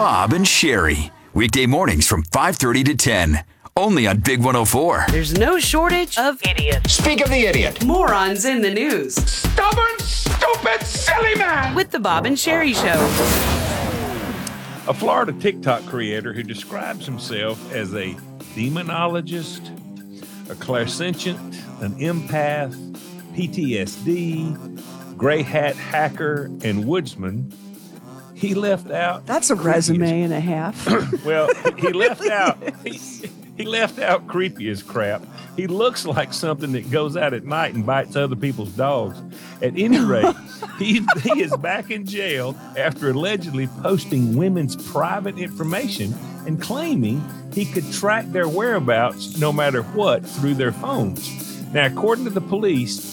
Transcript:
Bob and Sherry. Weekday mornings from 5:30 to 10. Only on Big 104. There's no shortage of idiots. Speak of the idiot. Morons in the news. Stubborn, stupid, silly man. With the Bob and Sherry Show. A Florida TikTok creator who describes himself as a demonologist, a clairsentient, an empath, PTSD, gray hat hacker, and woodsman. He left out. That's a resume and a half. Well, he left out. He left out creepy as crap. He looks like something that goes out at night and bites other people's dogs. At any rate, he is back in jail after allegedly posting women's private information and claiming he could track their whereabouts no matter what through their phones. Now, according to the police,